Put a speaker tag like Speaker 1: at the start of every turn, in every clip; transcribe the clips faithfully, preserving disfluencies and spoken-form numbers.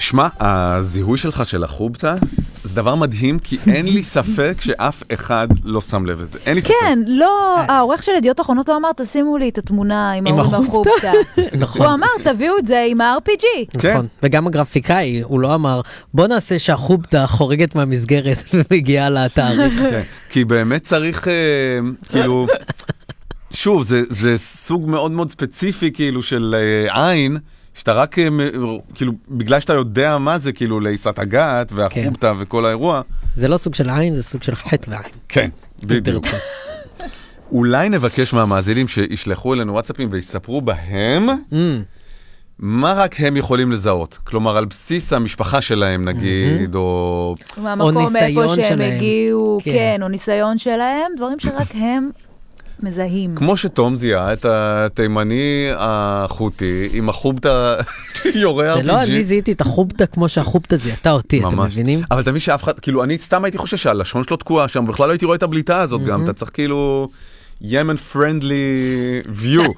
Speaker 1: שמע, הזיהוי שלך של החובטה, זה דבר מדהים, כי אין לי ספק שאף אחד לא שם לב לזה. אין לי ספק.
Speaker 2: כן, לא, העורך של ידיעות אחרונות לא אמר, תשימו לי את התמונה עם החובטה. הוא אמר, תביאו את זה עם ה-אר פי ג'י.
Speaker 3: נכון, וגם הגרפיקאי, הוא לא אמר, בוא נעשה שהחובטה חורגת מהמסגרת ומגיעה לתאריך.
Speaker 1: כי באמת צריך, כאילו, שוב, זה סוג מאוד מאוד ספציפי, כאילו, של עין, שאתה רק, כאילו, בגלל שאתה יודע מה זה, כאילו, לעיסת הגת והחובטה וכל האירוע.
Speaker 3: זה לא סוג של עין, זה סוג של חטא ועין.
Speaker 1: כן, בדיוק. אולי נבקש מהמאזינים שישלחו אלינו וואטסאפים ויספרו בהם מה רק הם יכולים לזהות. כלומר, על בסיס המשפחה שלהם, נגיד, או...
Speaker 2: מהמקום איפה שהם הגיעו, כן, או ניסיון שלהם, דברים שרק הם... מזהים.
Speaker 1: כמו שתום זיהה את התימני החוטי עם החובטה יורה אר פי ג'י.
Speaker 3: זה לא אני זיהיתי את החובטה כמו שהחובטה זיהתה אותי, אתם מבינים?
Speaker 1: אבל תמיד שאף אחד, כאילו אני סתם הייתי חושב שהלשון שלו תקועה שם, בכלל לא הייתי רואה את הבליטה הזאת גם, אתה צריך כאילו ימן פרנדלי ויו.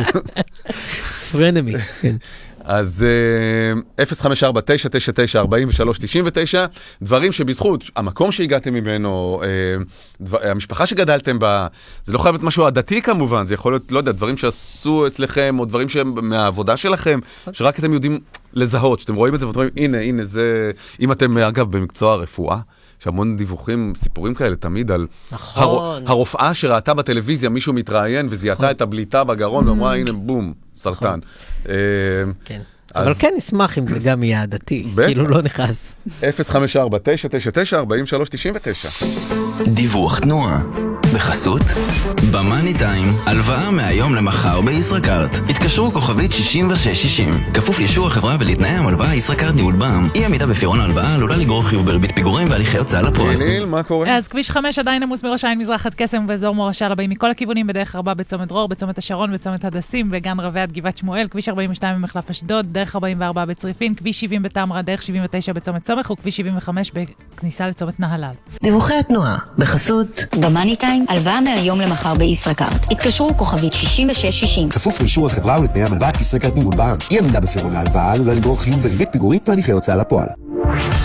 Speaker 3: פרנמי, כן.
Speaker 1: אז אפס חמש ארבע תשע תשע תשע ארבעים ושלוש תשעים ותשע, דברים שבזכות, המקום שהגעתם ממנו, המשפחה שגדלתם בה, זה לא חייב להיות משהו עדתי כמובן, זה יכול להיות, לא יודע, דברים שעשו אצלכם, או דברים שהם מהעבודה שלכם, שרק אתם יודעים לזהות, שאתם רואים את זה ואתם אומרים, הנה, הנה, זה, אם אתם, אגב, במקצוע הרפואה, יש המון דיווחים, סיפורים כאלה תמיד על
Speaker 3: נכון.
Speaker 1: הרופאה שראתה בטלוויזיה, מישהו מתראיין וזיהתה את הבליטה בגרון, ואמרה, הנה, בום, סרטן.
Speaker 3: כן. אבל כן נשמח אם זה גם יהיה עדתי, כאילו לא נכנס.
Speaker 1: אפס חמש ארבע תשע תשע תשע ארבעים ושלוש תשעים ותשע.
Speaker 4: דיווח תנועה. בחסות במאני טיים, הלוואה מהיום למחר בישראכרט. התקשרו כוכבית שישים ושש שישים. כפוף לאישור החברה ולתנאי המלוואה ישראכרט ניהול בע"מ. אי עמידה בפירעון ההלוואה עלולה לגרור חיוב בריבית פיגורים והליכי הוצאה לפועל.
Speaker 1: ניל, מה קורה?
Speaker 5: אז כביש חמש עדיין עמוס מראש העין מזרח עד קסם ואזור מורשה לבאים מכל הכיוונים, בדרך ארבע בצומת דרור, בצומת השרון, בצומת הדסים וגן רבי עד גבעת שמואל, כביש ארבעים ושתיים במחלף אשדוד, דרך ארבעים וארבע בצריפין, כביש שבעים בתמרה, דרך שבעים ותשע בצומת סומך וכביש שבעים וחמש בכניסה לצומת נהלל.
Speaker 6: דיווחי התנועה בחסות במאני טיים, הלוואה מהיום למחר בישראכרט. התקשרו כוכבית שישים ושש שישים.
Speaker 7: כפוף לאישור החברה ולתנאי המלוואה ישראכרט ניהול בע"מ. אי עמידה בפירעון ההלוואה עלולה לגרור חיוב בריבית פיגורים והליכי הוצאה לפועל.